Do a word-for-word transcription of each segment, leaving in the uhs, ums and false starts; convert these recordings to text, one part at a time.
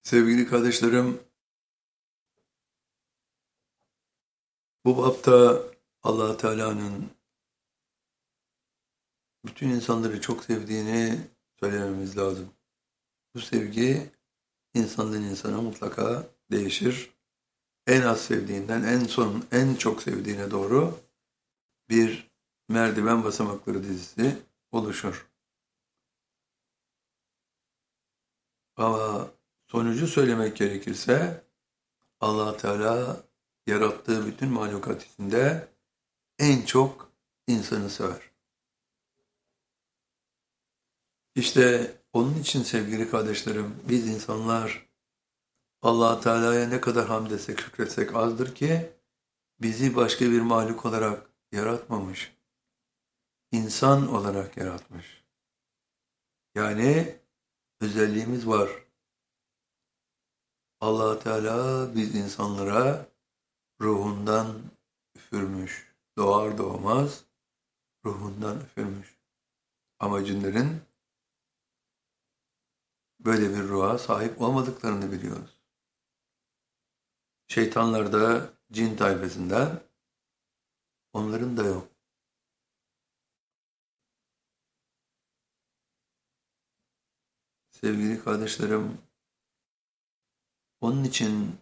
Sevgili kardeşlerim, bu bapta Allah Teala'nın bütün insanları çok sevdiğini söylememiz lazım. Bu sevgi insandan insana mutlaka değişir. En az sevdiğinden en son en çok sevdiğine doğru bir merdiven basamakları dizisi oluşur. Ama sonucu söylemek gerekirse Allah Teala yarattığı bütün mahlukat içinde en çok insanı sever. İşte onun için sevgili kardeşlerim, biz insanlar Allah Teala'ya ne kadar hamd etsek, şükretsek azdır ki bizi başka bir mahluk olarak yaratmamış, insan olarak yaratmış. Yani özelliğimiz var. Allah Teala biz insanlara ruhundan üfürmüş. Doğar doğmaz ruhundan üfürmüş. Ama cinlerin böyle bir ruha sahip olmadıklarını biliyoruz. Şeytanlar da cin tayfasından, onların da yok. Sevgili kardeşlerim, onun için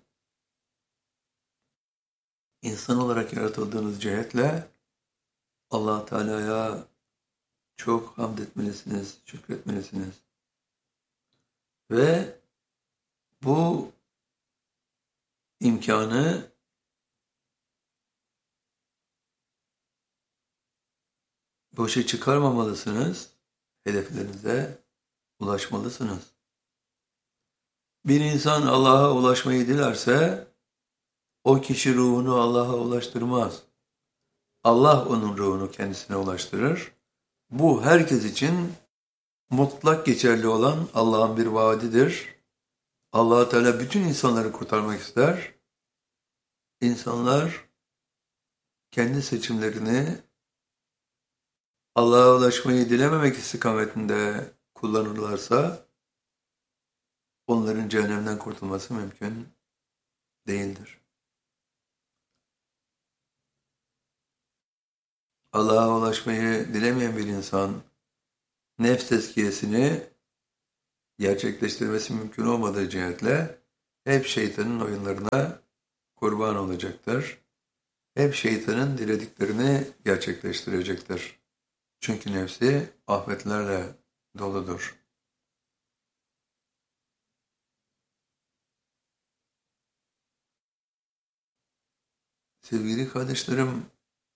insan olarak yaratıldığınız cihetle Allah Teala'ya çok hamd etmelisiniz, şükretmelisiniz. Ve bu imkanı boşa çıkarmamalısınız, hedeflerinize ulaşmalısınız. Bir insan Allah'a ulaşmayı dilerse, o kişi ruhunu Allah'a ulaştırmaz. Allah onun ruhunu kendisine ulaştırır. Bu herkes için mutlak geçerli olan Allah'ın bir vaadidir. Allah Teala bütün insanları kurtarmak ister. İnsanlar kendi seçimlerini Allah'a ulaşmayı dilememek istikametinde kullanırlarsa onların cehennemden kurtulması mümkün değildir. Allah'a ulaşmayı dilemeyen bir insan nefs tezkiyesini gerçekleştirmesi mümkün olmadığı cihetle hep şeytanın oyunlarına kurban olacaktır. Hep şeytanın dilediklerini gerçekleştirecektir. Çünkü nefsi afetlerle doludur. Sevgili kardeşlerim,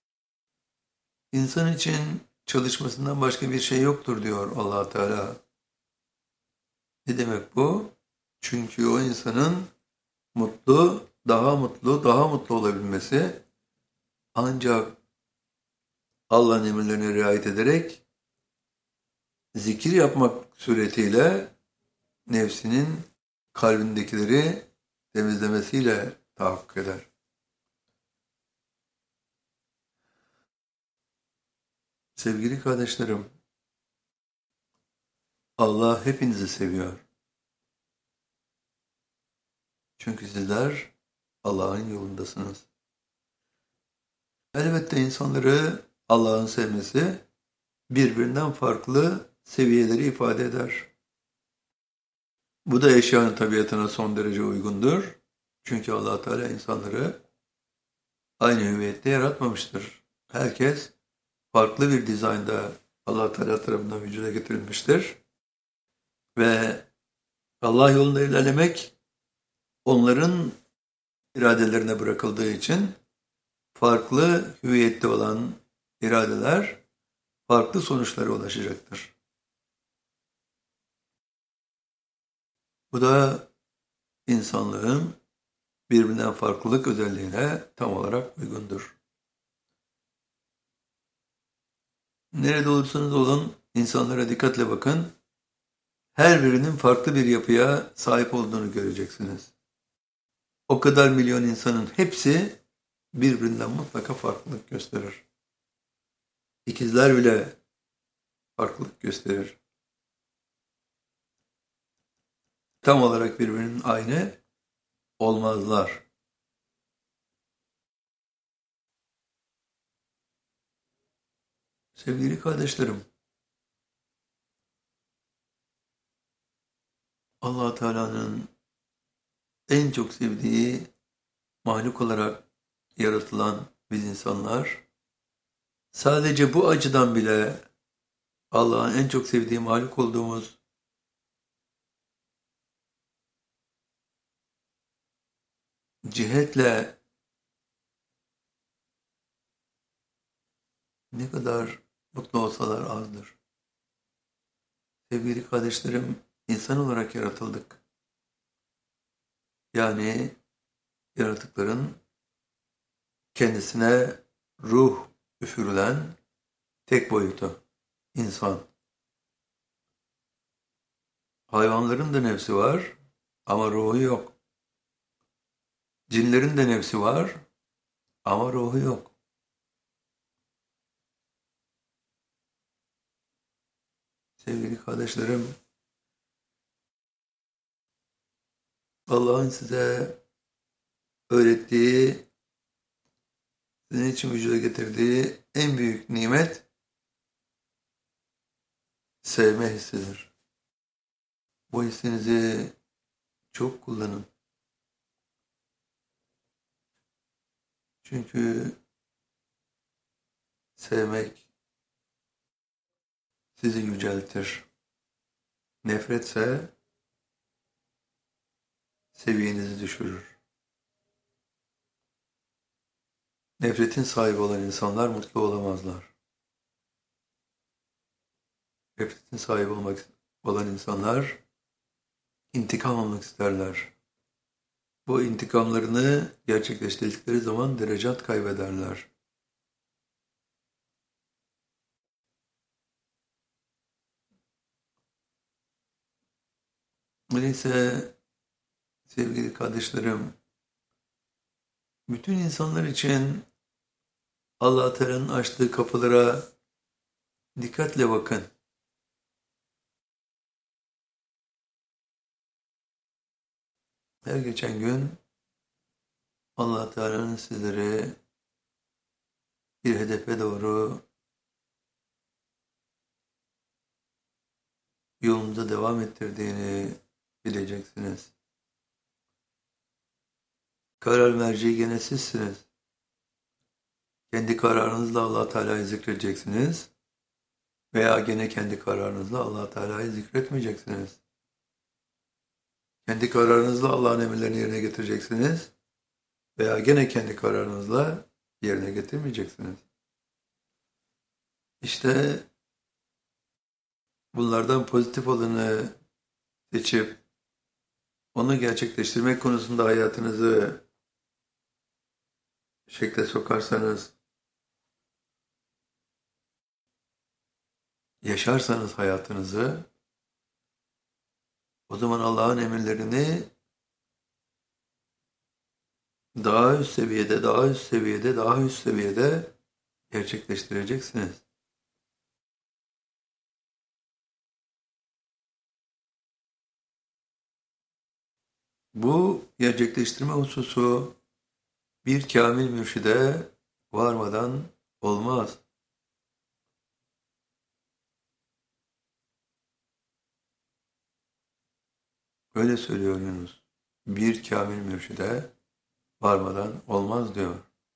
insan için çalışmasından başka bir şey yoktur diyor Allah Teala. Ne demek bu? Çünkü o insanın mutlu, daha mutlu, daha mutlu olabilmesi ancak Allah'ın emirlerine riayet ederek zikir yapmak suretiyle nefsinin kalbindekileri temizlemesiyle tahakkuk eder. Sevgili kardeşlerim, Allah hepinizi seviyor. Çünkü sizler Allah'ın yolundasınız. Elbette insanları Allah'ın sevmesi birbirinden farklı seviyeleri ifade eder. Bu da eşyanın tabiatına son derece uygundur. Çünkü Allah Teala insanları aynı hüviyette yaratmamıştır. Herkes farklı bir dizaynda Allah Teala tarafından vücuda getirilmiştir. Ve Allah yolunda ilerlemek onların iradelerine bırakıldığı için farklı hüviyette olan iradeler farklı sonuçlara ulaşacaktır. Bu da insanlığın birbirinden farklılık özelliğine tam olarak uygundur. Nerede olursanız olun insanlara dikkatle bakın. Her birinin farklı bir yapıya sahip olduğunu göreceksiniz. O kadar milyon insanın hepsi birbirinden mutlaka farklılık gösterir. İkizler bile farklılık gösterir. tam olarak birbirinin aynı olmazlar. Sevgili kardeşlerim, Allah Teala'nın en çok sevdiği mahluk olarak yaratılan biz insanlar, sadece bu açıdan bile Allah'ın en çok sevdiği mahluk olduğumuz cihetle ne kadar mutlu olsalar azdır. Sevgili kardeşlerim, insan olarak yaratıldık. Yani yaratıkların kendisine ruh üfürülen tek boyutu, insan. Hayvanların da nefsi var ama ruhu yok. Cinlerin de nefsi var ama ruhu yok. Sevgili kardeşlerim, Allah'ın size öğrettiği, sizin için vücuda getirdiği en büyük nimet sevme hissidir. Bu hissinizi çok kullanın. Çünkü sevmek sizi yüceltir. Nefretse seviyenizi düşürür. Nefretin sahibi olan insanlar mutlu olamazlar. Nefretin sahibi olmak olan insanlar intikam almak isterler. Bu intikamlarını gerçekleştirdikleri zaman derecat kaybederler. Öyleyse sevgili kardeşlerim, bütün insanlar için Allah Teala'nın açtığı kapılara dikkatle bakın. Her geçen gün Allah Teala'nın sizleri bir hedefe doğru yolumuza devam ettirdiğini bileceksiniz. Karar merci gene sizsiniz. Kendi kararınızla Allah Teala'yı zikredeceksiniz veya gene kendi kararınızla Allah Teala'yı zikretmeyeceksiniz. Kendi kararınızla Allah'ın emirlerini yerine getireceksiniz veya gene kendi kararınızla yerine getirmeyeceksiniz. İşte bunlardan pozitif olanı seçip onu gerçekleştirmek konusunda hayatınızı şekle sokarsanız, yaşarsanız hayatınızı, o zaman Allah'ın emirlerini daha üst seviyede, daha üst seviyede, daha üst seviyede gerçekleştireceksiniz. Bu gerçekleştirme hususu bir kamil mürşide varmadan olmaz. Öyle söylüyor Yunus. Bir kamil mürşide varmadan olmaz diyor.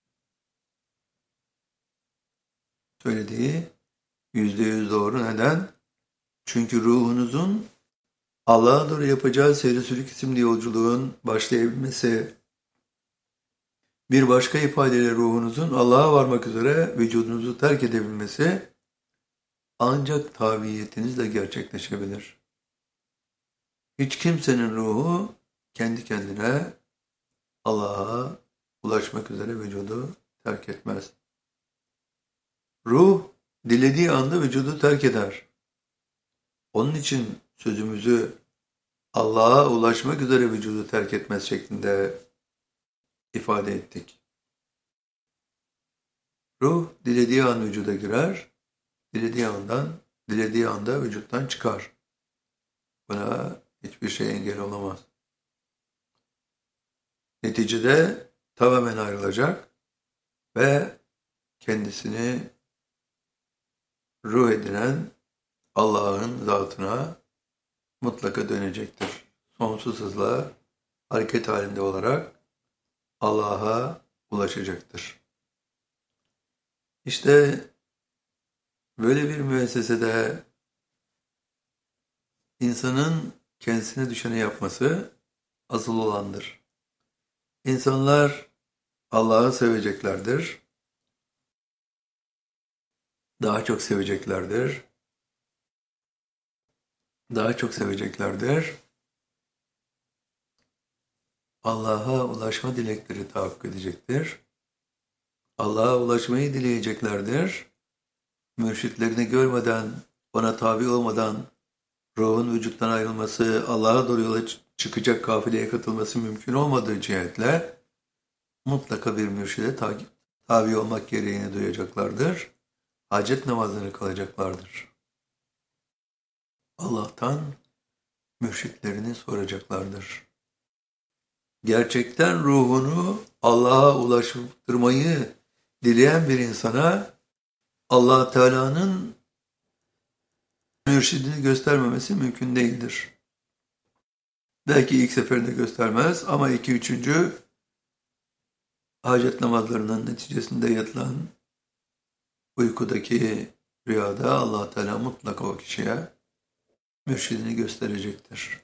Söylediği yüzde yüz doğru. Neden? Çünkü ruhunuzun Allah'a doğru yapacağı seyri sülük isimli yolculuğun başlayabilmesi, bir başka ifadeyle ruhunuzun Allah'a varmak üzere vücudunuzu terk edebilmesi ancak tabiiyetinizle gerçekleşebilir. Hiç kimsenin ruhu kendi kendine Allah'a ulaşmak üzere vücudu terk etmez. Ruh dilediği anda vücudu terk eder. Onun için sözümüzü Allah'a ulaşmak üzere vücudu terk etmez şeklinde ifade ettik. Ruh dilediği an vücuda girer, dilediği andan, dilediği anda vücuttan çıkar. Buna Hiçbir şey engel olamaz. Neticede tamamen ayrılacak ve kendisini ruh edinen Allah'ın zatına mutlaka dönecektir. Sonsuz hızla hareket halinde olarak Allah'a ulaşacaktır. İşte böyle bir müessesede insanın kendisine düşeni yapması asıl olandır. İnsanlar Allah'ı seveceklerdir. Daha çok seveceklerdir. Daha çok seveceklerdir. Allah'a ulaşma dilekleri tahakkuk edecektir. Allah'a ulaşmayı dileyeceklerdir. Mürşitlerini görmeden, ona tabi olmadan ruhun vücuttan ayrılması, Allah'a doğru yola çıkacak kafileye katılması mümkün olmadığı cihetle mutlaka bir mürşide takip, tabi olmak gereğini duyacaklardır. Hacet namazını kılacaklardır. Allah'tan mürşitlerini soracaklardır. Gerçekten ruhunu Allah'a ulaştırmayı dileyen bir insana Allah Teala'nın mürşidini göstermemesi mümkün değildir. Belki ilk seferinde göstermez ama iki üçüncü hacet namazlarının neticesinde yatılan uykudaki rüyada Allah Teala mutlaka o kişiye mürşidini gösterecektir.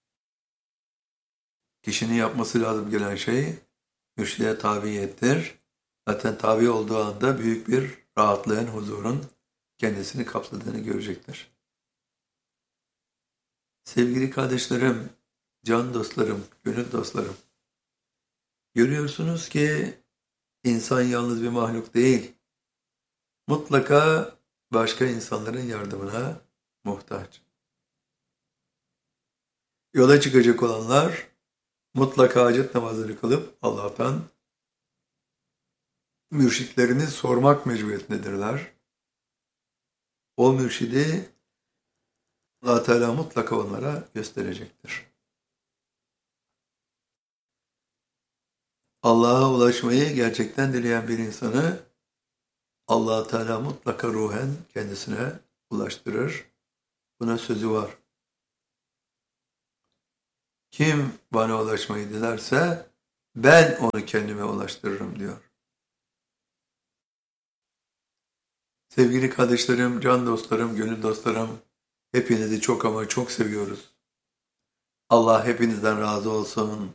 Kişinin yapması lazım gelen şey mürşide tabiyettir. Zaten tabi olduğu anda büyük bir rahatlığın, huzurun kendisini kapsadığını görecektir. Sevgili kardeşlerim, can dostlarım, gönül dostlarım, görüyorsunuz ki insan yalnız bir mahluk değil. Mutlaka başka insanların yardımına muhtaç. Yola çıkacak olanlar mutlaka hacet namazları kılıp Allah'tan mürşitlerini sormak mecburiyetindedirler. O mürşidi Allah Teala mutlaka onlara gösterecektir. Allah'a ulaşmayı gerçekten dileyen bir insanı Allah Teala mutlaka ruhen kendisine ulaştırır. Buna sözü var. Kim bana ulaşmayı dilerse ben onu kendime ulaştırırım diyor. Sevgili kardeşlerim, can dostlarım, gönül dostlarım, hepinizi çok ama çok seviyoruz. Allah hepinizden razı olsun.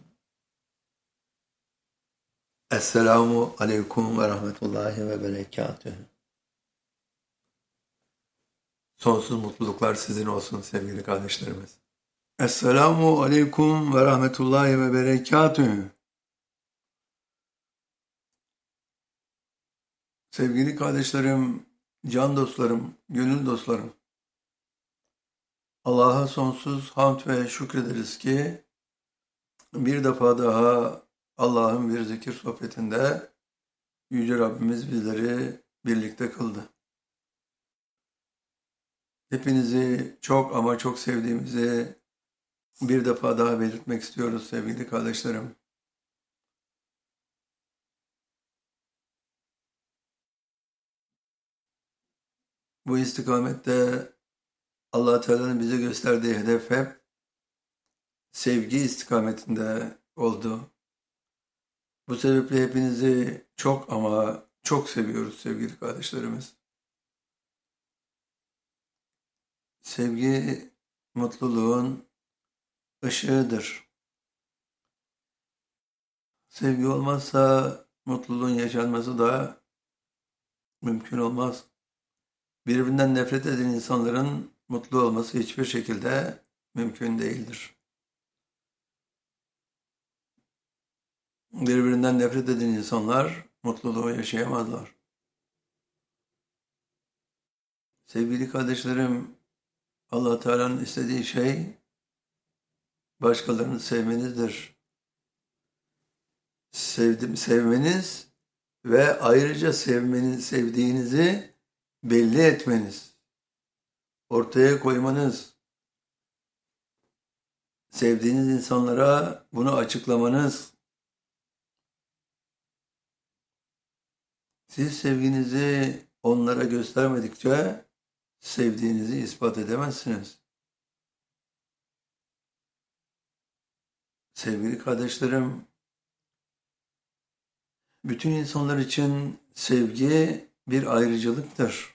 Esselamu aleyküm ve rahmetullahi ve berekatühü. Sonsuz mutluluklar sizin olsun sevgili kardeşlerimiz. Esselamu aleyküm ve rahmetullahi ve berekatühü. Sevgili kardeşlerim, can dostlarım, gönül dostlarım. Allah'a sonsuz hamd ve şükrederiz ki bir defa daha Allah'ın bir zikir sohbetinde Yüce Rabbimiz bizleri birlikte kıldı. Hepinizi çok ama çok sevdiğimizi bir defa daha belirtmek istiyoruz sevgili kardeşlerim. Bu istikamette Allah Teala'nın bize gösterdiği hedef hep sevgi istikametinde oldu. Bu sebeple hepinizi çok ama çok seviyoruz sevgili kardeşlerimiz. Sevgi mutluluğun ışığıdır. Sevgi olmazsa mutluluğun yaşanması da mümkün olmaz. Birbirinden nefret eden insanların mutlu olması hiçbir şekilde mümkün değildir. Birbirinden nefret eden insanlar mutluluğu yaşayamazlar. Sevgili kardeşlerim, Allah Teala'nın istediği şey başkalarını sevmenizdir. Sevdim, sevmeniz ve ayrıca sevmeniz, sevdiğinizi belli etmeniz, ortaya koymanız. sevdiğiniz insanlara bunu açıklamanız, siz sevginizi onlara göstermedikçe sevdiğinizi ispat edemezsiniz. Sevgili kardeşlerim, bütün insanlar için sevgi bir ayrıcalıktır.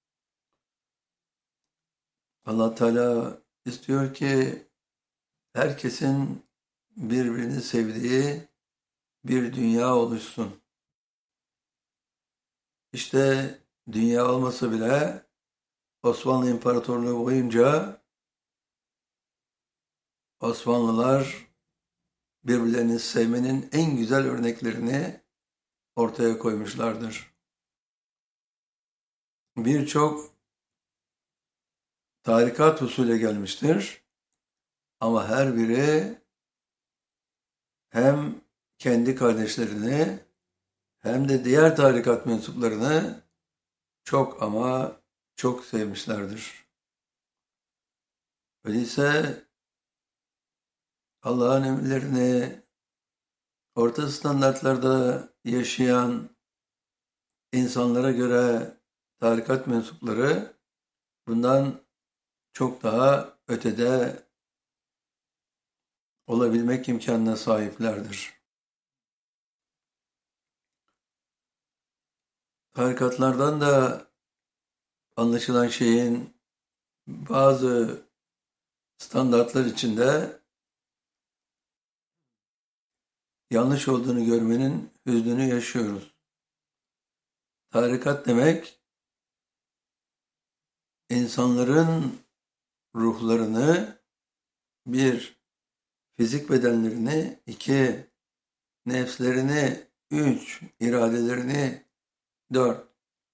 Allah Teala istiyor ki herkesin birbirini sevdiği bir dünya oluşsun. İşte dünya olmasa bile Osmanlı İmparatorluğu boyunca Osmanlılar birbirlerini sevmenin en güzel örneklerini ortaya koymuşlardır. Birçok tarikat usulü gelmiştir ama her biri hem kendi kardeşlerini hem de diğer tarikat mensuplarını çok ama çok sevmişlerdir. Öyleyse Allah'ın emirlerini orta standartlarda yaşayan insanlara göre tarikat mensupları bundan çok daha ötede olabilmek imkanına sahiplerdir. Tarikatlardan da anlaşılan şeyin bazı standartlar içinde yanlış olduğunu görmenin hüznünü yaşıyoruz. Tarikat demek, insanların ruhlarını, bir, fizik bedenlerini, iki, nefslerini, üç, iradelerini, dört,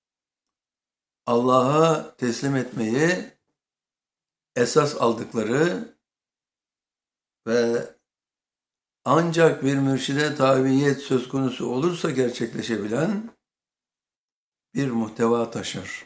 Allah'a teslim etmeyi esas aldıkları ve ancak bir mürşide tabiyet söz konusu olursa gerçekleşebilen bir muhteva taşır.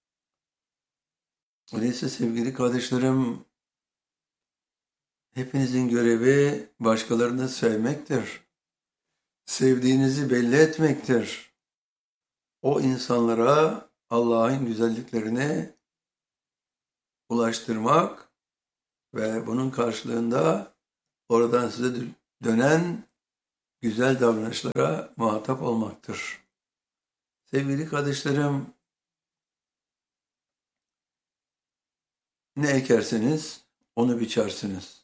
Öyleyse sevgili kardeşlerim, hepinizin görevi başkalarını sevmektir. Sevdiğinizi belli etmektir. O insanlara Allah'ın güzelliklerini ulaştırmak ve bunun karşılığında oradan size dönen güzel davranışlara muhatap olmaktır. Sevgili kardeşlerim, ne ekerseniz onu biçersiniz.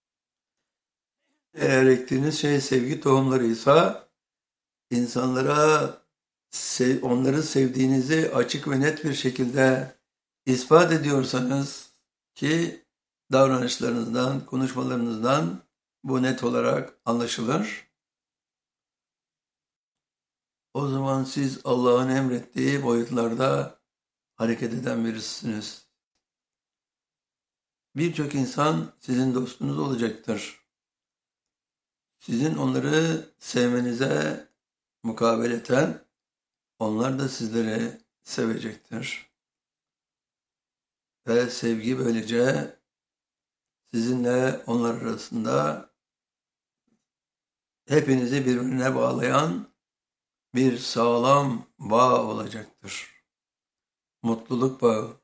Eğer ektiğiniz şey sevgi tohumlarıysa, insanlara sev, onları sevdiğinizi açık ve net bir şekilde ispat ediyorsanız ki davranışlarınızdan, konuşmalarınızdan bu net olarak anlaşılır. O zaman siz Allah'ın emrettiği boyutlarda hareket eden birisiniz. Birçok insan sizin dostunuz olacaktır. Sizin onları sevmenize mukabeleten onlar da sizleri sevecektir. Ve sevgi böylece sizinle onlar arasında hepinizi birbirine bağlayan bir sağlam bağ olacaktır. Mutluluk bağı.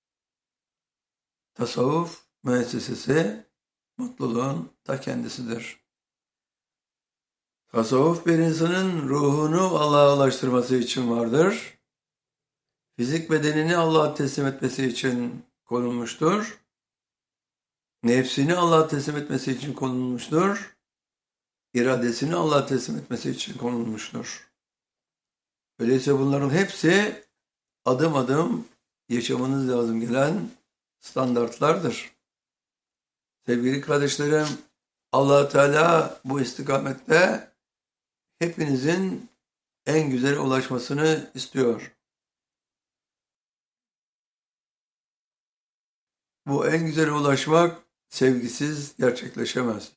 Tasavvuf müessesesi mutluluğun ta kendisidir. Tasavvuf bir insanın ruhunu Allah'a ulaştırması için vardır. Fizik bedenini Allah'a teslim etmesi için konulmuştur. Nefsini Allah'a teslim etmesi için konulmuştur. İradesini Allah'a teslim etmesi için konulmuştur. Öyleyse bunların hepsi adım adım yaşamanız lazım gelen standartlardır. Sevgili kardeşlerim, Allah Teala bu istikamette hepinizin en güzele ulaşmasını istiyor. Bu en güzele ulaşmak sevgisiz gerçekleşemez.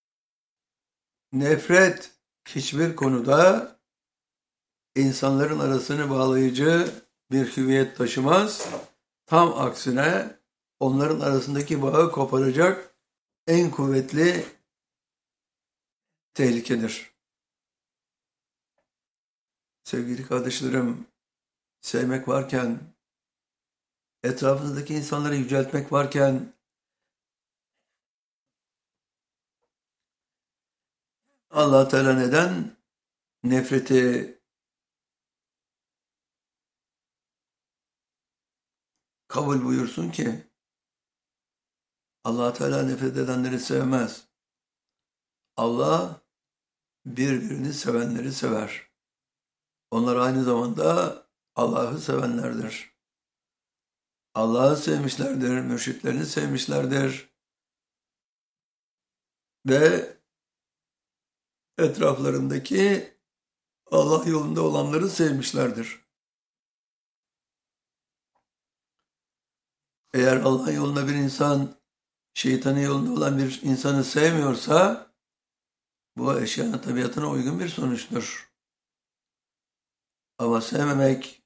Nefret hiçbir konuda insanların arasını bağlayıcı bir hüviyet taşımaz. Tam aksine onların arasındaki bağı koparacak en kuvvetli tehlikedir. Sevgili kardeşlerim, sevmek varken, etrafınızdaki insanları yüceltmek varken, Allah Teala neden nefreti kabul buyursun ki? Allah Teala nefret edenleri sevmez. Allah birbirini sevenleri sever. Onlar aynı zamanda Allah'ı sevenlerdir. Allah'ı sevmişlerdir, mürşitlerini sevmişlerdir ve etraflarındaki Allah yolunda olanları sevmişlerdir. Eğer Allah yolunda bir insan, şeytanın yolunda olan bir insanı sevmiyorsa, bu eşyanın tabiatına uygun bir sonuçtur. Ama sevmemek,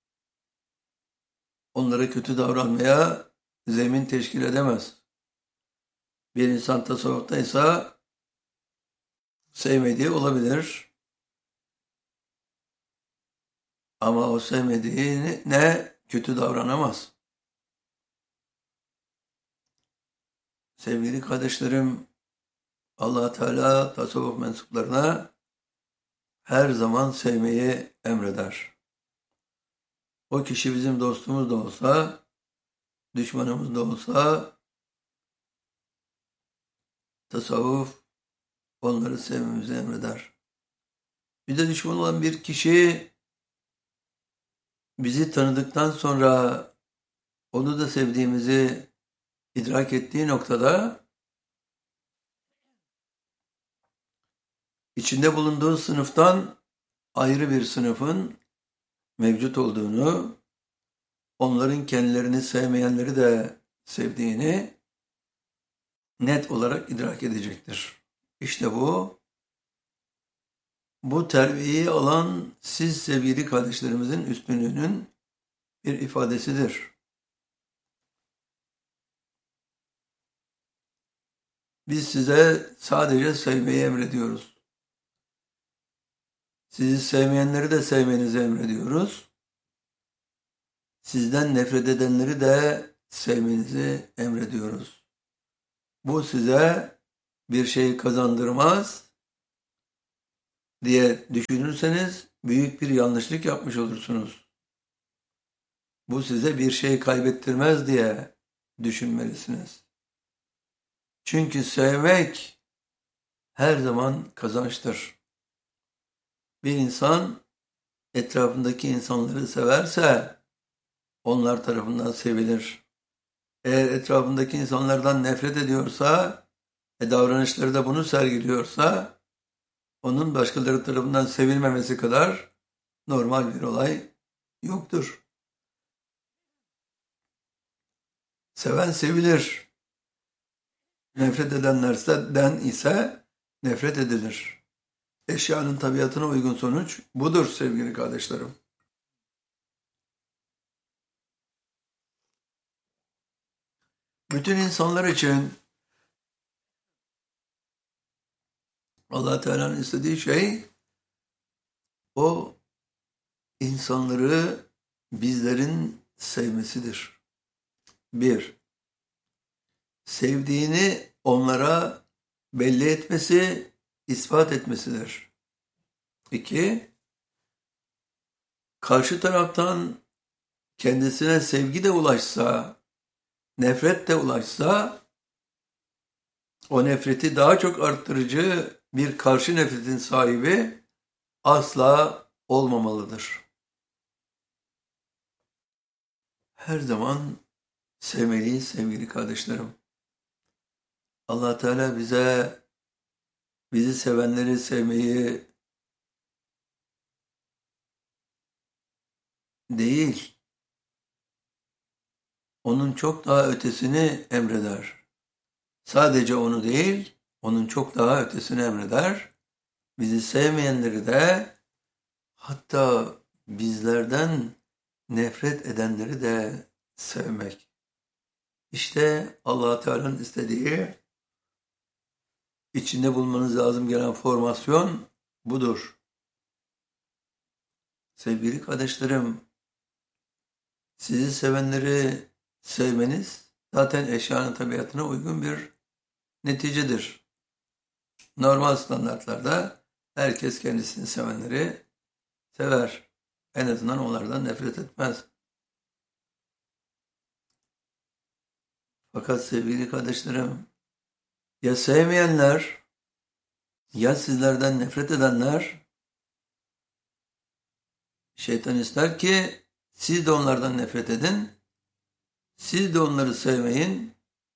onlara kötü davranmaya zemin teşkil edemez. Bir insan tasavvuftaysa sevmediği olabilir. Ama o sevmediğine kötü davranamaz. Sevgili kardeşlerim, Allah Teala tasavvuf mensuplarına her zaman sevmeyi emreder. O kişi bizim dostumuz da olsa, düşmanımız da olsa, tasavvuf onları sevmemizi emreder. Bir de düşman olan bir kişi bizi tanıdıktan sonra onu da sevdiğimizi idrak ettiği noktada içinde bulunduğu sınıftan ayrı bir sınıfın mevcut olduğunu, onların kendilerini sevmeyenleri de sevdiğini net olarak idrak edecektir. İşte bu, bu terbiyeyi alan siz sevgili kardeşlerimizin üstünlüğünün bir ifadesidir. Biz size sadece sevmeyi emrediyoruz. Sizi sevmeyenleri de sevmenizi emrediyoruz. Sizden nefret edenleri de sevmenizi emrediyoruz. Bu size bir şey kazandırmaz diye düşünürseniz büyük bir yanlışlık yapmış olursunuz. Bu size bir şey kaybettirmez diye düşünmelisiniz. Çünkü sevmek her zaman kazançtır. Bir insan etrafındaki insanları severse onlar tarafından sevilir. Eğer etrafındaki insanlardan nefret ediyorsa, e davranışları da bunu sergiliyorsa, onun başkaları tarafından sevilmemesi kadar normal bir olay yoktur. Seven sevilir. Nefret edenlerden ise nefret edilir. Eşyanın tabiatına uygun sonuç budur sevgili kardeşlerim. Bütün insanlar için Allah Teala'nın istediği şey o insanları bizlerin sevmesidir. Bir, sevdiğini onlara belli etmesi, ispat etmesidir. İki, karşı taraftan kendisine sevgi de ulaşsa, nefret de ulaşsa, o nefreti daha çok arttırıcı bir karşı nefretin sahibi asla olmamalıdır. Her zaman sevmeliyiz sevgili kardeşlerim. Allah Teala bize bizi sevenleri sevmeyi değil, onun çok daha ötesini emreder. Sadece onu değil, onun çok daha ötesini emreder. Bizi sevmeyenleri de, hatta bizlerden nefret edenleri de sevmek. İşte Allah Teala'nın istediği içinde bulmanız lazım gelen formasyon budur. Sevgili kardeşlerim, sizi sevenleri sevmeniz zaten eşyanın tabiatına uygun bir neticedir. Normal standartlarda herkes kendisini sevenleri sever. En azından onlardan nefret etmez. Fakat sevgili kardeşlerim, ya sevmeyenler, ya sizlerden nefret edenler, şeytan ister ki siz de onlardan nefret edin, siz de onları sevmeyin.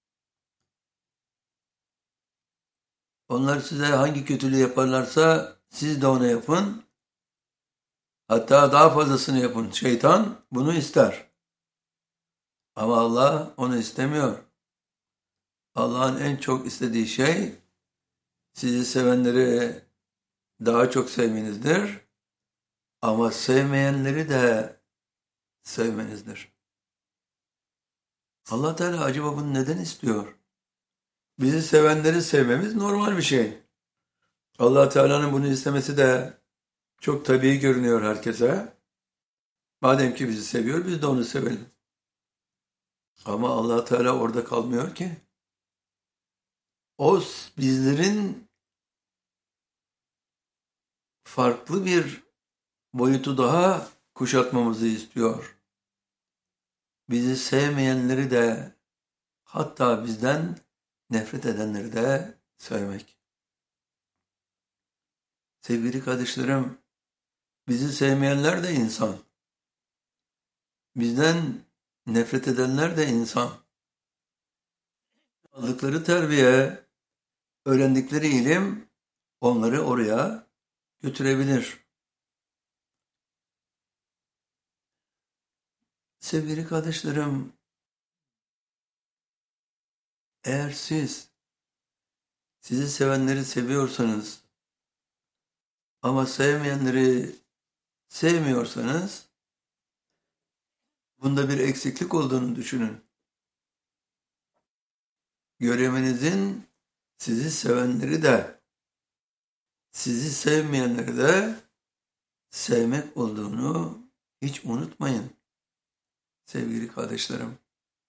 Onlar size hangi kötülüğü yaparlarsa siz de onu yapın. Hatta daha fazlasını yapın. Şeytan bunu ister. Ama Allah onu istemiyor. Allah'ın en çok istediği şey sizi sevenleri daha çok sevmenizdir. Ama sevmeyenleri de sevmenizdir. Allah Teala acaba bunu neden istiyor? Bizi sevenleri sevmemiz normal bir şey. Allah Teala'nın bunu istemesi de çok tabii görünüyor herkese. Madem ki bizi seviyor, biz de onu sevelim. Ama Allah Teala orada kalmıyor ki. O bizlerin farklı bir boyutu daha kuşatmamızı istiyor. Bizi sevmeyenleri de, hatta bizden nefret edenleri de sevmek. Sevgili kardeşlerim, bizi sevmeyenler de insan. Bizden nefret edenler de insan. Aldıkları terbiye, öğrendikleri ilim onları oraya götürebilir. Sevgili kardeşlerim, eğer siz sizi sevenleri seviyorsanız ama sevmeyenleri sevmiyorsanız bunda bir eksiklik olduğunu düşünün. Görevinizin sizi sevenleri de sizi sevmeyenleri de sevmek olduğunu hiç unutmayın sevgili kardeşlerim.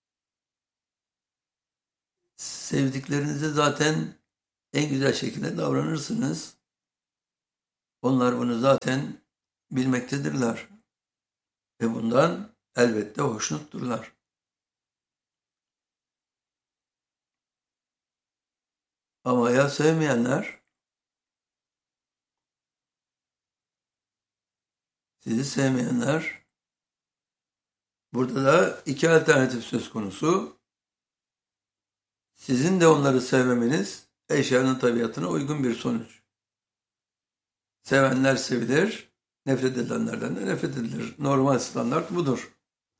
Sevdiklerinize zaten en güzel şekilde davranırsınız. Onlar bunu zaten bilmektedirler. Ve bundan elbette hoşnutturlar. Ama ya sevmeyenler, sizi sevmeyenler, burada da iki alternatif söz konusu. Sizin de onları sevmemeniz eşyanın tabiatına uygun bir sonuç. Sevenler sevilir, nefret edilenlerden de nefret edilir. Normal standart budur.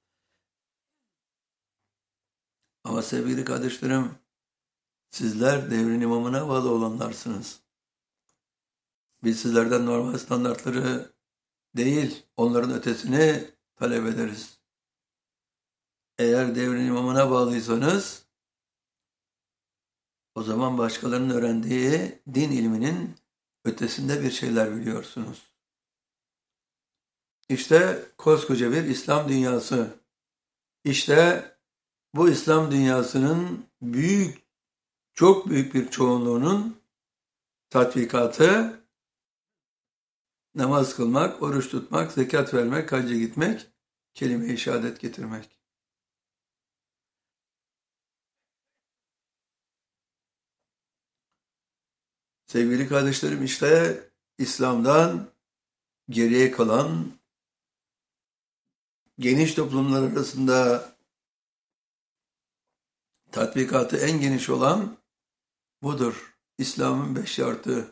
Ama sevgili kardeşlerim, sizler devrin imamına bağlı olanlarsınız. Biz sizlerden normal standartları değil, onların ötesini talep ederiz. Eğer devrin imamına bağlıysanız, o zaman başkalarının öğrendiği din ilminin ötesinde bir şeyler biliyorsunuz. İşte koskoca bir İslam dünyası. İşte bu İslam dünyasının büyük, çok büyük bir çoğunluğunun tatbikatı namaz kılmak, oruç tutmak, zekat vermek, hacca gitmek, kelime-i şehadet getirmek. Sevgili kardeşlerim, işte İslam'dan geriye kalan geniş toplumlar arasında tatbikatı en geniş olan budur. İslam'ın beş şartı.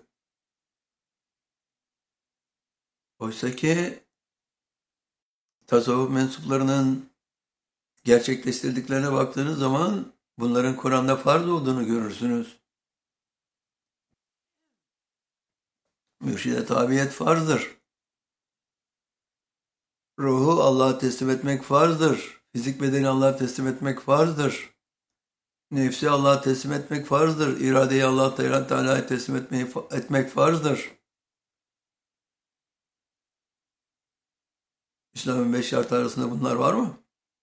Oysa ki tasavvuf mensuplarının gerçekleştirdiklerine baktığınız zaman bunların Kur'an'da farz olduğunu görürsünüz. Mürşide tabiyet farzdır. Ruhu Allah'a teslim etmek farzdır. Fizik bedeni Allah'a teslim etmek farzdır. Nefsi Allah'a teslim etmek farzdır. İradeyi Allah Teala'ya teslim etmeyi, etmek farzdır. İslam'ın beş şartı arasında bunlar var mı?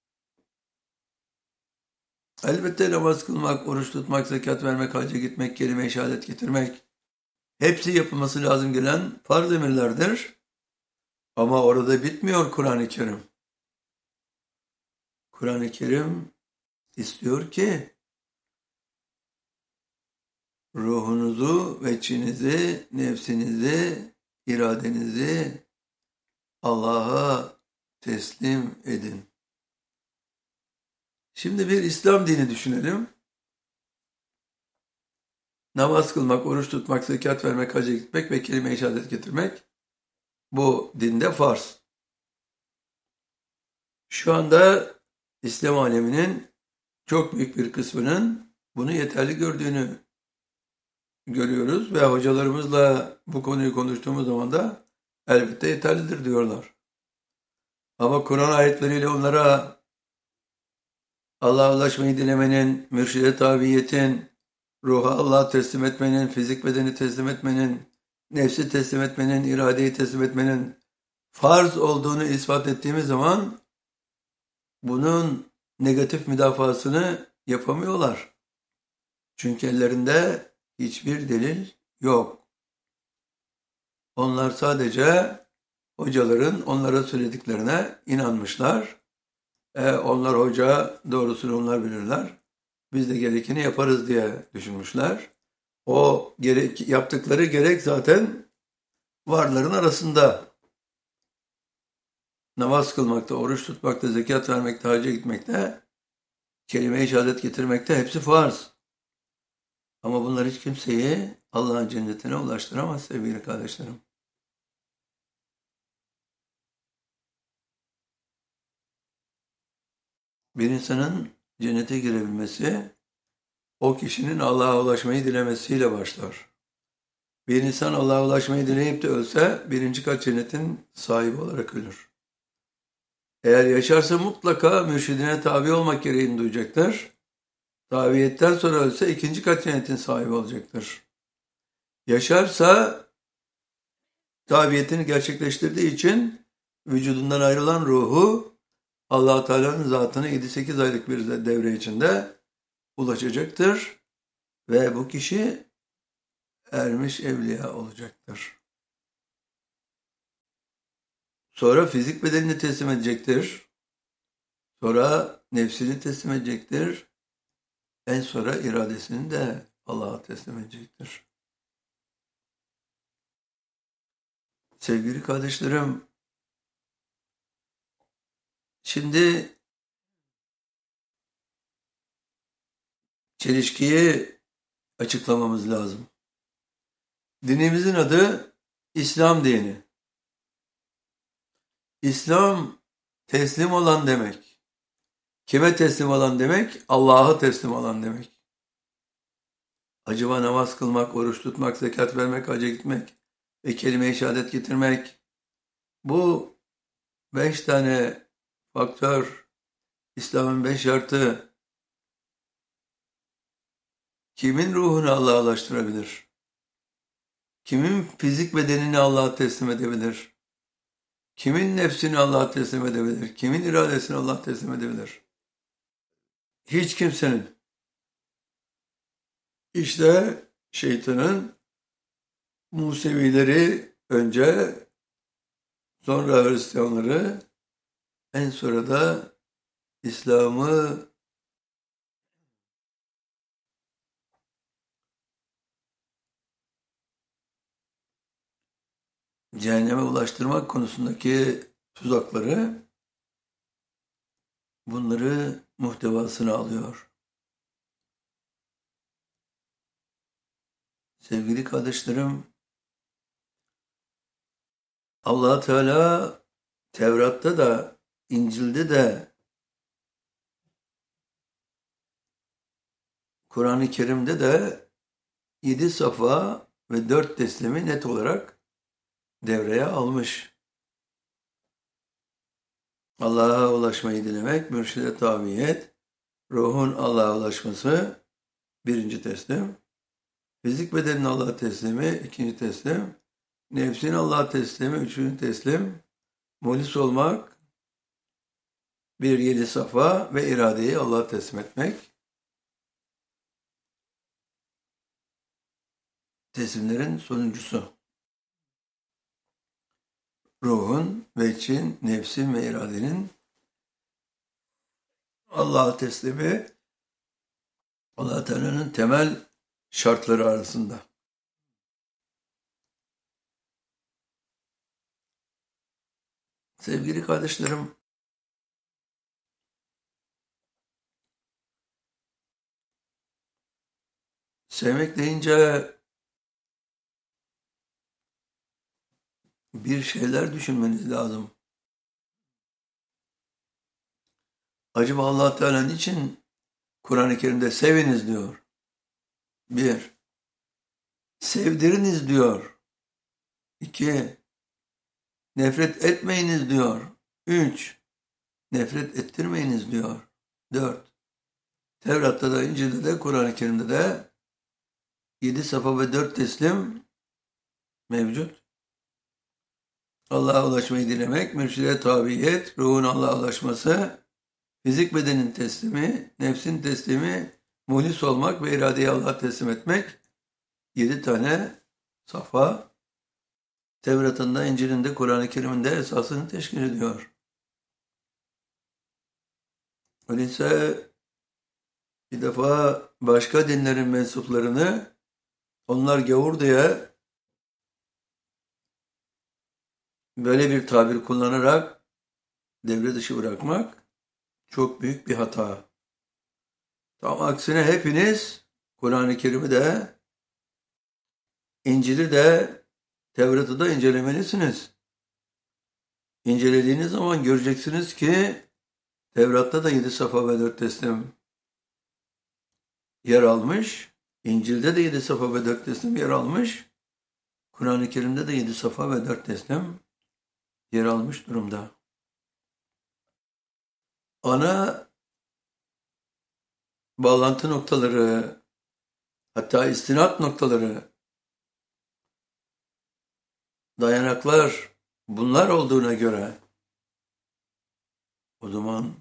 Elbette namaz kılmak, oruç tutmak, zekat vermek, hacca gitmek, kelime-i şehadet getirmek. Hepsi yapılması lazım gelen farz emirlerdir. Ama orada bitmiyor Kur'an-ı Kerim. Kur'an-ı Kerim istiyor ki ruhunuzu ve içinizi, nefsinizi, iradenizi Allah'a teslim edin. Şimdi bir İslam dini düşünelim. Namaz kılmak, oruç tutmak, zekat vermek, hacca gitmek ve kelime-i şehadet getirmek bu dinde farz. Şu anda İslam aleminin çok büyük bir kısmının bunu yeterli gördüğünü görüyoruz ve hocalarımızla bu konuyu konuştuğumuz zaman da elbette yeterlidir diyorlar. Ama Kur'an ayetleriyle onlara Allah'a ulaşmayı dilemenin, mürşide tabiiyetin, ruha Allah'a teslim etmenin, fizik bedeni teslim etmenin, nefsi teslim etmenin, iradeyi teslim etmenin farz olduğunu ispat ettiğimiz zaman bunun negatif müdafasını yapamıyorlar. Çünkü ellerinde hiçbir delil yok. Onlar sadece hocaların onlara söylediklerine inanmışlar. E, onlar hoca, doğrusunu onlar bilirler. Biz de gerekeni yaparız diye düşünmüşler. O gerek, yaptıkları gerek zaten varların arasında. Namaz kılmakta, oruç tutmakta, zekat vermekte, hacca gitmekte, kelime-i şehadet getirmekte hepsi farz. Ama bunlar hiç kimseyi Allah'ın cennetine ulaştıramaz sevgili kardeşlerim. Bir insanın cennete girebilmesi, o kişinin Allah'a ulaşmayı dilemesiyle başlar. Bir insan Allah'a ulaşmayı dileyip de ölse, birinci kat cennetin sahibi olarak ölür. Eğer yaşarsa mutlaka mürşidine tabi olmak gereğini duyacaktır. Tabiyetten sonra ölse ikinci kat cennetin sahibi olacaktır. Yaşarsa tabiyetini gerçekleştirdiği için vücudundan ayrılan ruhu Allah Teala'nın zatına yedi sekiz aylık bir devre içinde ulaşacaktır ve bu kişi ermiş evliya olacaktır. Sonra fizik bedenini teslim edecektir. Sonra nefsini teslim edecektir. En sonra iradesini de Allah'a teslim edecektir. Sevgili kardeşlerim, şimdi çelişkiyi açıklamamız lazım. Dinimizin adı İslam dini. İslam teslim olan demek. Kime teslim olan demek? Allah'a teslim olan demek. Acaba namaz kılmak, oruç tutmak, zekat vermek, hacca gitmek ve kelime-i şehadet getirmek, bu beş tane faktör, İslam'ın beş şartı kimin ruhunu Allah'a ulaştırabilir? Kimin fizik bedenini Allah'a teslim edebilir? Kimin nefsini Allah'a teslim edebilir? Kimin iradesini Allah'a teslim edebilir? Hiç kimsenin. İşte şeytanın Musevileri önce, sonra Hristiyanları, en sonra da İslam'ı cehenneme ulaştırmak konusundaki tuzakları, bunları muhtevasına alıyor. Sevgili kardeşlerim, Allah Teala Tevrat'ta da, İncil'de de, Kur'an-ı Kerim'de de yedi safa ve dört teslimi net olarak devreye almış. Allah'a ulaşmayı dilemek, mürşide tabiyet, ruhun Allah'a ulaşması, birinci teslim. Fizik bedenin Allah'a teslimi, ikinci teslim. Nefsin Allah'a teslimi, üçüncü teslim. Muhlis olmak, bir yedi safa ve iradeyi Allah'a teslim etmek. Teslimlerin sonuncusu. Ruhun ve için, nefsin ve iradenin Allah'a teslimi, Allah Teala'nın temel şartları arasında. Sevgili kardeşlerim, sevmek deyince bir şeyler düşünmeniz lazım. Acaba Allah Teala niçin Kur'an-ı Kerim'de seviniz diyor? Bir, sevdiriniz diyor. İki, nefret etmeyiniz diyor. Üç, nefret ettirmeyiniz diyor. Dört, Tevrat'ta da, İncil'de de, Kur'an-ı Kerim'de de yedi safa ve dört teslim mevcut. Allah'a ulaşmayı dilemek, mürşide tabiyet, ruhun Allah'a ulaşması, fizik bedenin teslimi, nefsin teslimi, muhlis olmak ve iradeyi Allah'a teslim etmek, yedi tane safa, Tevrat'ın da, İncil'in de, Kur'an-ı Kerim'in de esasını teşkil ediyor. Öyleyse bir defa başka dinlerin mensuplarını onlar gavur diye böyle bir tabir kullanarak devre dışı bırakmak çok büyük bir hata. Tam aksine hepiniz Kur'an-ı Kerim'i de, İncil'i de, Tevrat'ı da incelemelisiniz. İncelediğiniz zaman göreceksiniz ki Tevrat'ta da yedi safa ve dört teslim yer almış. İncil'de de yedi safa ve dört teslim yer almış. Kur'an-ı Kerim'de de yedi safa ve dört teslim yer almış durumda. Ana bağlantı noktaları, hatta istinat noktaları, dayanaklar bunlar olduğuna göre o zaman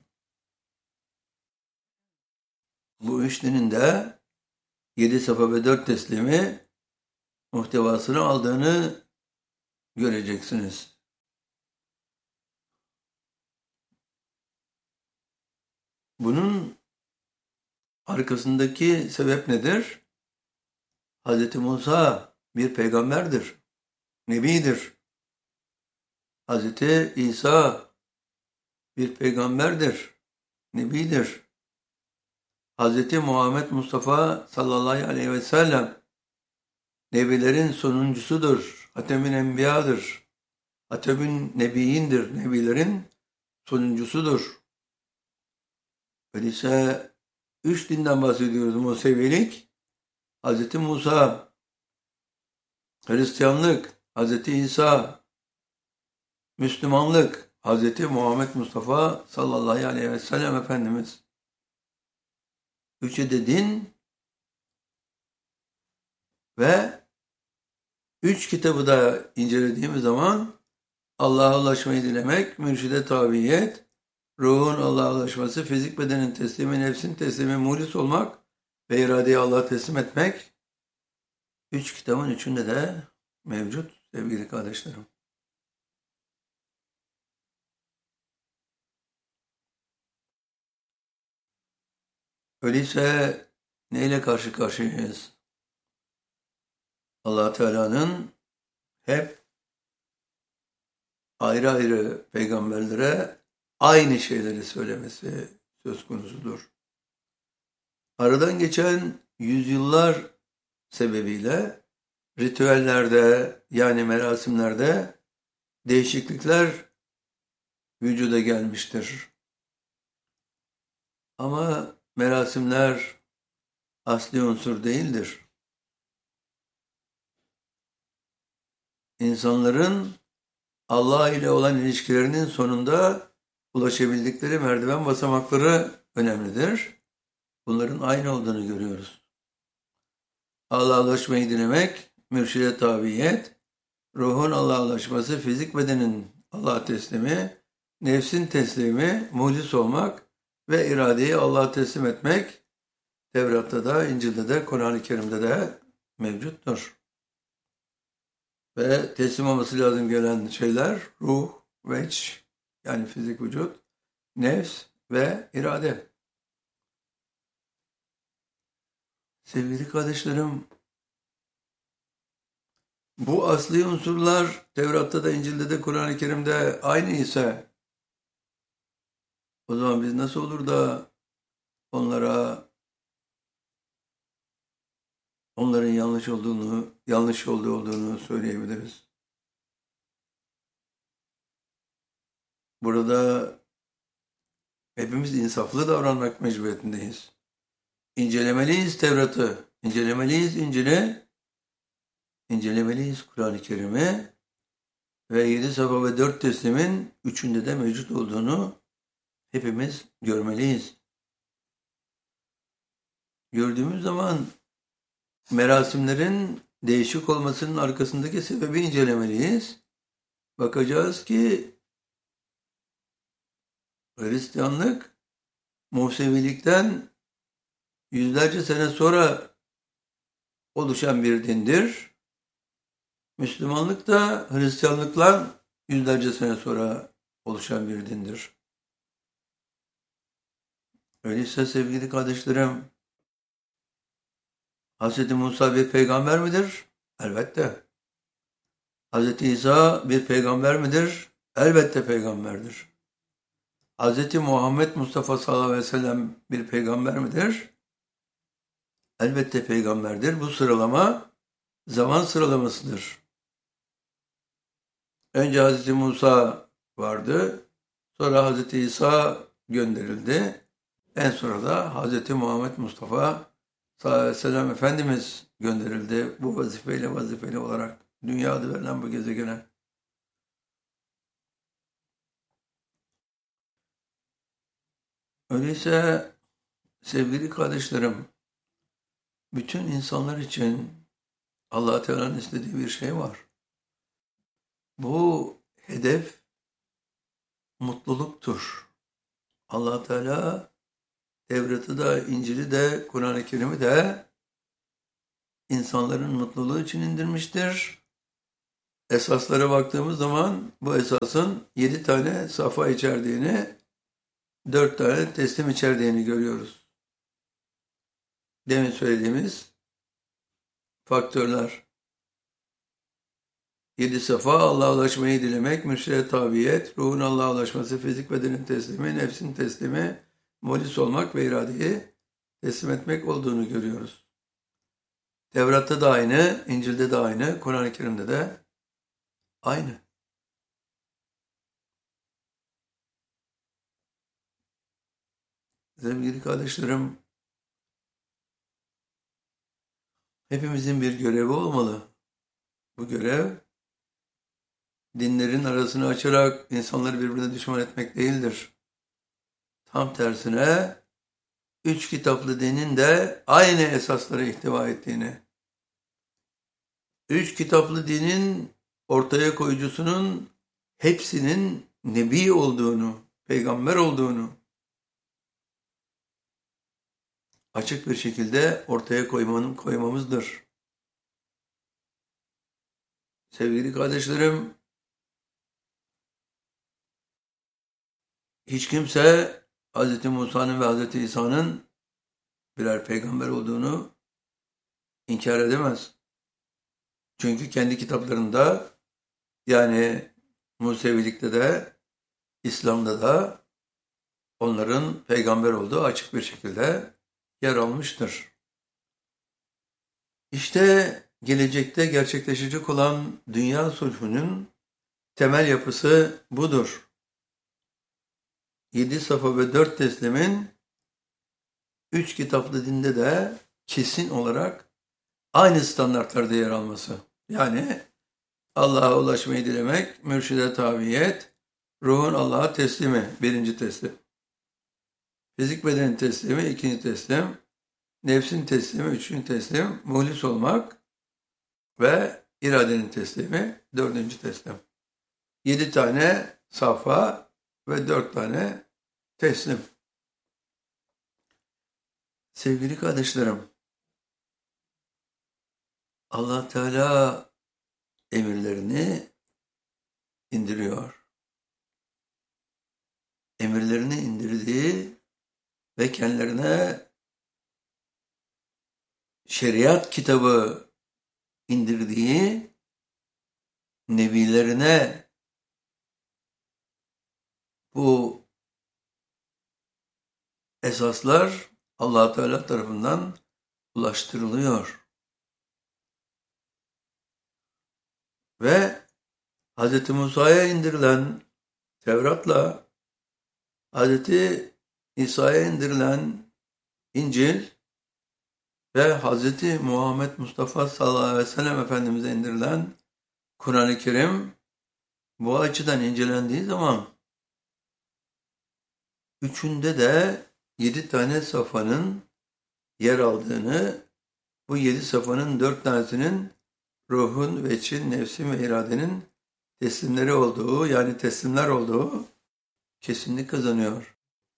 bu üç dinin de yedi safa ve dört teslimi muhtevasını aldığını göreceksiniz. Bunun arkasındaki sebep nedir? Hz. Musa bir peygamberdir, nebidir. Hz. İsa bir peygamberdir, nebidir. Hz. Muhammed Mustafa sallallahu aleyhi ve sellem nebilerin sonuncusudur, Hatem'in enbiyadır, Hatem'in nebiyindir, nebilerin sonuncusudur. Öyleyse üç dinden bahsediyoruz. Musevilik, Hz. Musa, Hristiyanlık, Hz. İsa, Müslümanlık, Hz. Muhammed Mustafa sallallahu aleyhi ve sellem Efendimiz. Üçü de din ve üç kitabı da incelediğimiz zaman Allah'a ulaşmayı dilemek, mürşide tabiyet, ruhun Allah'a ulaşması, fizik bedenin teslimi, nefsin teslimi, muhlis olmak ve iradeyi Allah'a teslim etmek, üç kitabın üçünde de mevcut sevgili kardeşlerim. Öyleyse neyle karşı karşıyayız? Allah Teala'nın hep ayrı ayrı peygamberlere aynı şeyleri söylemesi söz konusudur. Aradan geçen yüzyıllar sebebiyle ritüellerde, yani merasimlerde değişiklikler vücuda gelmiştir. Ama merasimler asli unsur değildir. İnsanların Allah ile olan ilişkilerinin sonunda ulaşabildikleri merdiven basamakları önemlidir. Bunların aynı olduğunu görüyoruz. Allah'a ulaşmayı dilemek, mürşide tabiyet, ruhun Allah'a ulaşması, fizik bedenin Allah'a teslimi, nefsin teslimi, muhlis olmak ve iradeyi Allah'a teslim etmek, Tevrat'ta da, İncil'de de, Kur'an-ı Kerim'de de mevcuttur. Ve teslim olması lazım gelen şeyler, ruh, veç, yani fizik vücut, nefs ve irade. Sevgili kardeşlerim, bu asli unsurlar Tevrat'ta da, İncil'de de, Kur'an-ı Kerim'de aynı ise, o zaman biz nasıl olur da onlara, onların yanlış olduğunu, yanlış yolda olduğunu söyleyebiliriz? Burada hepimiz insaflı davranmak mecburiyetindeyiz. İncelemeliyiz Tevrat'ı, incelemeliyiz İncil'i, incelemeliyiz Kur'an-ı Kerim'i ve yedi safa ve dört teslimin üçünde de mevcut olduğunu hepimiz görmeliyiz. Gördüğümüz zaman merasimlerin değişik olmasının arkasındaki sebebi incelemeliyiz. Bakacağız ki Hristiyanlık Musevilikten yüzlerce sene sonra oluşan bir dindir. Müslümanlık da Hristiyanlıktan yüzlerce sene sonra oluşan bir dindir. Öyleyse sevgili kardeşlerim, Hz. Musa bir peygamber midir? Elbette. Hz. İsa bir peygamber midir? Elbette peygamberdir. Hz. Muhammed Mustafa sallallahu aleyhi ve sellem bir peygamber midir? Elbette peygamberdir. Bu sıralama zaman sıralamasıdır. Önce Hz. Musa vardı, sonra Hz. İsa gönderildi. En sonra da Hz. Muhammed Mustafa sallallahu aleyhi ve sellem Efendimiz gönderildi bu vazifeyle vazifeli olarak dünya adı verilen bu gezegene. Öyleyse sevgili kardeşlerim, bütün insanlar için Allah Teala'nın istediği bir şey var. Bu hedef mutluluktur. Allah Teala Tevrat'ı da, İncil'i de, Kur'an-ı Kerim'i de insanların mutluluğu için indirmiştir. Esaslara baktığımız zaman bu esasın yedi tane safa içerdiğini, dört tane teslim içerdiğini görüyoruz. Demin söylediğimiz faktörler. Yedi safa Allah'a ulaşmayı dilemek, mürşide tabiyet, ruhun Allah'a ulaşması, fizik bedenin teslimi, nefsin teslimi, muhlis olmak ve iradeyi teslim etmek olduğunu görüyoruz. Tevrat'ta da aynı, İncil'de de aynı, Kur'an-ı Kerim'de de aynı. Sevgili kardeşlerim, hepimizin bir görevi olmalı. Bu görev, dinlerin arasını açarak insanları birbirine düşman etmek değildir. Tam tersine, üç kitaplı dinin de aynı esasları ihtiva ettiğini, üç kitaplı dinin ortaya koyucusunun hepsinin nebi olduğunu, peygamber olduğunu açık bir şekilde ortaya koymanın, koymamızdır. Sevgili kardeşlerim, hiç kimse Hz. Musa'nın ve Hz. İsa'nın birer peygamber olduğunu inkar edemez. Çünkü kendi kitaplarında, yani Musevilikte de, İslam'da da onların peygamber olduğu açık bir şekilde yer almıştır. İşte gelecekte gerçekleşecek olan dünya sulhünün temel yapısı budur. Yedi safa ve dört teslimin üç kitaplı dinde de kesin olarak aynı standartlarda yer alması. Yani Allah'a ulaşmayı dilemek, mürşide tabiyet, ruhun Allah'a teslimi, birinci teslim. Fizik bedenin teslimi, ikinci teslim. nefsin teslimi, üçüncü teslim, muhlis olmak ve iradenin teslimi, dördüncü teslim. Yedi tane safa ve dört tane teslim. Sevgili kardeşlerim, Allah Teala emirlerini indiriyor. Emirlerini indirdiği ve kendilerine şeriat kitabı indirdiği nebilerine bu esaslar Allah Teala tarafından ulaştırılıyor. Ve Hz. Musa'ya indirilen Tevrat'la Hz. İsa'ya indirilen İncil ve Hz. Muhammed Mustafa sallallahu aleyhi ve sellem Efendimiz'e indirilen Kur'an-ı Kerim bu açıdan incelendiği zaman üçünde de yedi tane safhanın yer aldığını, bu yedi safhanın dört tanesinin ruhun, veçin, nefsin ve iradenin teslimleri olduğu, yani teslimler olduğu kesinlik kazanıyor.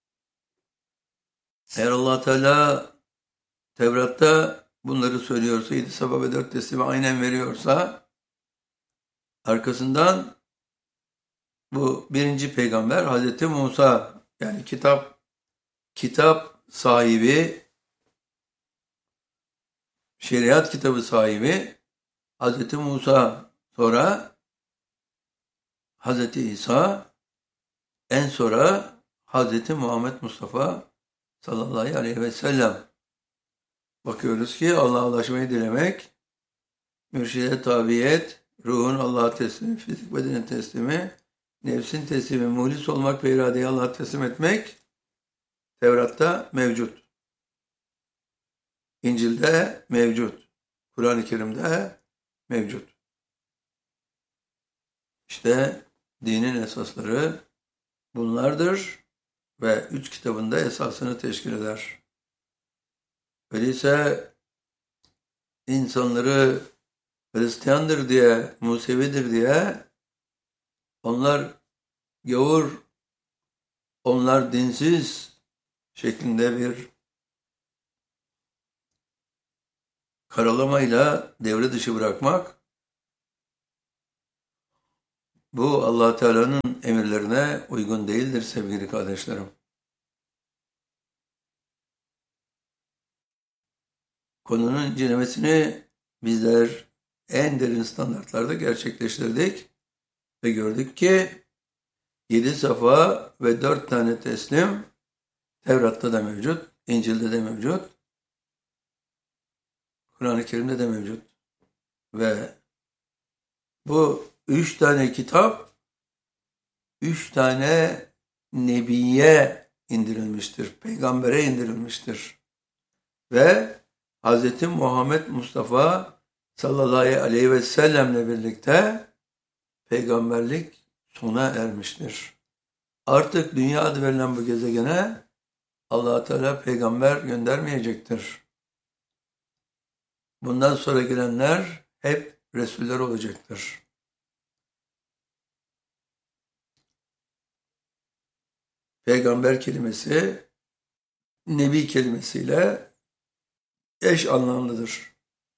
Eğer Allah Teala Tevrat'ta bunları söylüyorsa, yedi safa ve dört teslimi aynen veriyorsa, arkasından bu birinci peygamber Hazreti Musa, yani kitap kitap sahibi, şeriat kitabı sahibi Hazreti Musa, sonra Hazreti İsa, en sonra Hazreti Muhammed Mustafa sallallahu aleyhi ve sellem. Bakıyoruz ki Allah'a ulaşmayı dilemek, mürşide tabiyet, ruhun Allah'a teslimi, fizik bedenin teslimi, nefsin teslimi, muhlis olmak ve iradeyi Allah'a teslim etmek Tevrat'ta mevcut. İncil'de mevcut. Kur'an-ı Kerim'de mevcut. İşte dinin esasları bunlardır ve üç kitabında esasını teşkil eder. Öyleyse insanları Hristiyandır diye, Musevidir diye, onlar gavur, onlar dinsiz şeklinde bir karalamayla devre dışı bırakmak, bu Allah Teala'nın emirlerine uygun değildir sevgili kardeşlerim. Konunun incelemesini bizler en derin standartlarda gerçekleştirdik ve gördük ki yedi safa ve dört tane teslim Tevrat'ta da mevcut, İncil'de de mevcut, Kur'an-ı Kerim'de de mevcut. Ve bu üç tane kitap, üç tane nebiye indirilmiştir, peygambere indirilmiştir. Ve Hz. Muhammed Mustafa sallallahu aleyhi ve sellemle birlikte peygamberlik sona ermiştir. Artık dünya adı verilen bu gezegene Allah Teala peygamber göndermeyecektir. Bundan sonra gelenler hep Resuller olacaktır. Peygamber kelimesi Nebi kelimesiyle eş anlamlıdır.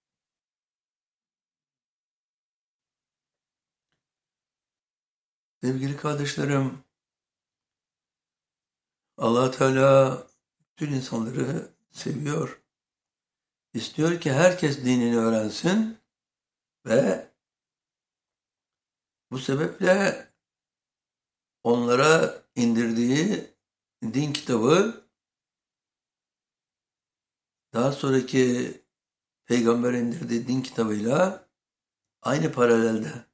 Sevgili kardeşlerim, Allah Teala bütün insanları seviyor. İstiyor ki herkes dinini öğrensin ve bu sebeple onlara indirdiği din kitabı daha sonraki peygamber indirdiği din kitabıyla aynı paralelde.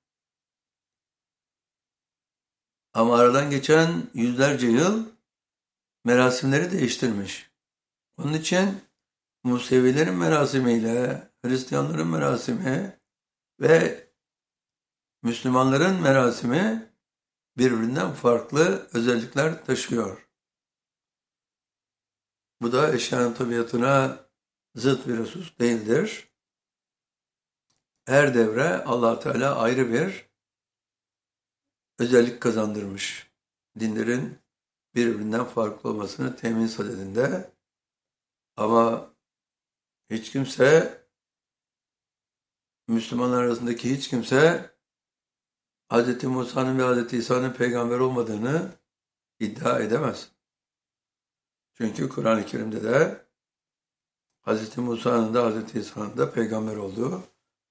Ama aradan geçen yüzlerce yıl merasimleri değiştirmiş. Onun için Musevilerin merasimiyle Hristiyanların merasimi ve Müslümanların merasimi birbirinden farklı özellikler taşıyor. Bu da eşyanın tabiatına zıt bir husus değildir. Her devre Allah Teala ayrı bir özellik kazandırmış. Dinlerin birbirinden farklı olmasını temin sadedinde. Ama hiç kimse, Müslümanlar arasındaki hiç kimse Hz. Musa'nın ve Hz. İsa'nın peygamber olmadığını iddia edemez. Çünkü Kur'an-ı Kerim'de de Hz. Musa'nın da Hz. İsa'nın da peygamber olduğu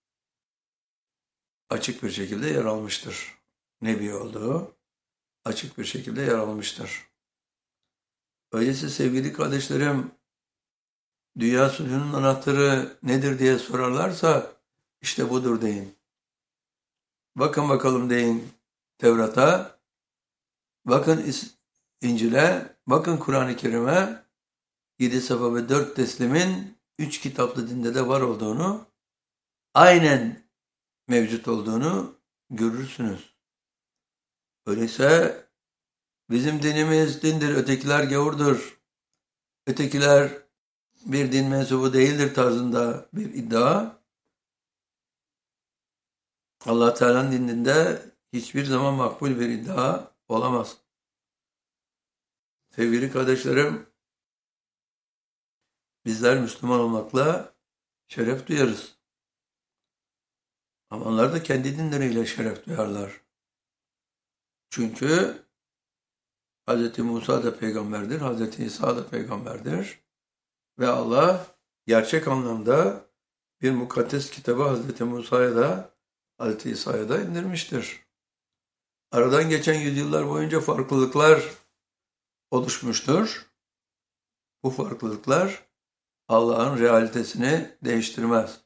açık bir şekilde yer almıştır. Nebi olduğu açık bir şekilde yer almıştır. Öyleyse sevgili kardeşlerim, dünya sulhünün anahtarı nedir diye sorarlarsa işte budur deyin. Bakın bakalım deyin Tevrat'a, bakın İncil'e, bakın Kur'an-ı Kerim'e, yedi safa ve dört teslimin üç kitaplı dinde de var olduğunu, aynen mevcut olduğunu görürsünüz. Öyleyse bizim dinimiz dindir, ötekiler gavurdur, ötekiler bir din mensubu değildir tarzında bir iddia, Allah Teala'nın dininde hiçbir zaman makbul bir iddia olamaz. Sevgili kardeşlerim, bizler Müslüman olmakla şeref duyarız. Ama onlar da kendi dinleriyle şeref duyarlar. Çünkü Hz. Musa da peygamberdir, Hz. İsa da peygamberdir. Ve Allah gerçek anlamda bir mukaddes kitabı Hz. Musa'ya da Hz. İsa'ya da indirmiştir. Aradan geçen yüzyıllar boyunca farklılıklar oluşmuştur. Bu farklılıklar Allah'ın realitesini değiştirmez.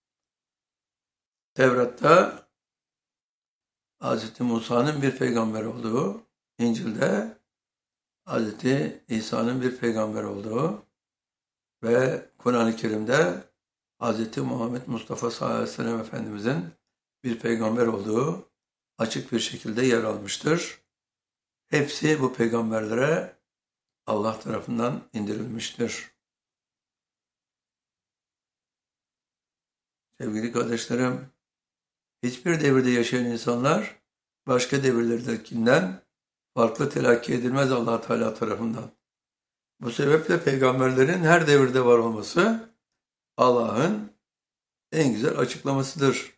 Tevrat'ta Hz. Musa'nın bir peygamber olduğu, İncil'de Hz. İsa'nın bir peygamber olduğu ve Kur'an-ı Kerim'de Hz. Muhammed Mustafa sallallahu aleyhi ve sellem Efendimizin bir peygamber olduğu açık bir şekilde yer almıştır. Hepsi bu peygamberlere Allah tarafından indirilmiştir. Sevgili kardeşlerim, hiçbir devirde yaşayan insanlar başka devirlerdekinden farklı telakki edilmez Allah Teala tarafından. Bu sebeple peygamberlerin her devirde var olması Allah'ın en güzel açıklamasıdır.